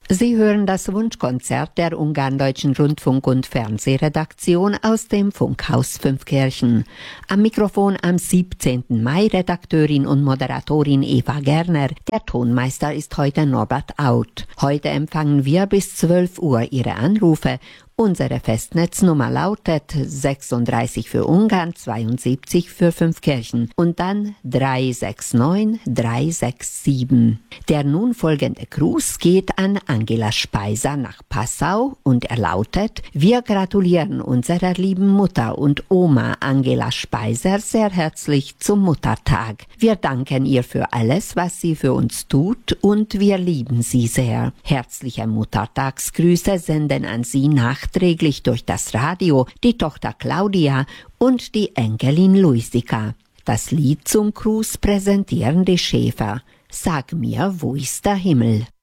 Sie hören das Wunschkonzert der Ungarn-Deutschen Rundfunk- und Fernsehredaktion aus dem Funkhaus Fünfkirchen. Am Mikrofon am 17. Mai Redakteurin und Moderatorin Eva Gerner. Der Tonmeister ist heute Norbert Out. Heute empfangen wir bis 12 Uhr Ihre Anrufe. Unsere Festnetznummer lautet 36 für Ungarn, 72 für Fünfkirchen und dann 369 367. Der nun folgende Gruß geht an Angela Speiser nach Passau und er lautet: Wir gratulieren unserer lieben Mutter und Oma Angela Speiser sehr herzlich zum Muttertag. Wir danken ihr für alles, was sie für uns tut und wir lieben sie sehr. Herzliche Muttertagsgrüße senden an Sie nachträglich durch das Radio die Tochter Claudia und die Enkelin Luisika. Das Lied zum Gruß präsentieren die Schäfer. Sag mir, wo ist der Himmel?